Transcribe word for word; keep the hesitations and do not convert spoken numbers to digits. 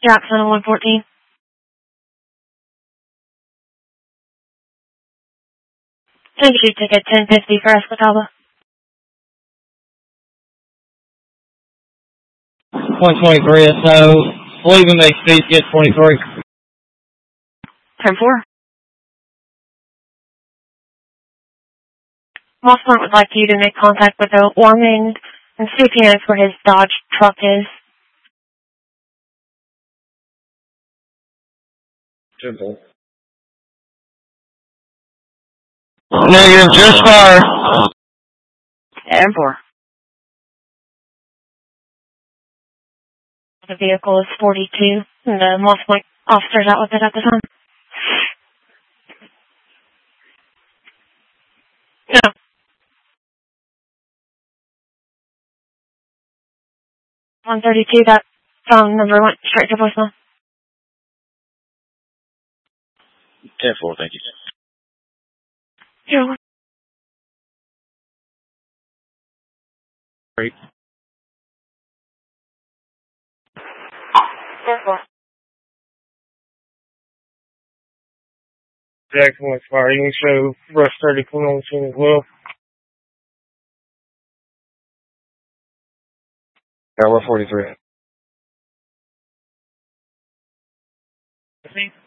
Jackson on one fourteen. Thank you, ticket ten fifty for Escataba. one twenty-three, so leaving may speed get twenty-three. ten four. Mossmart would like you to make contact with the Warming and see if he knows where his Dodge truck is. Simple. Negative, just fire. ten four. The vehicle is forty-two, and the Mossmart officer's out with it at the time. No. one thirty-two, that phone number went straight to voicemail. ten four, thank you. You're welcome. Great. ten four. Jackson was fire. You can show Rush thirty coming on the scene as well. Yeah, we're forty-three.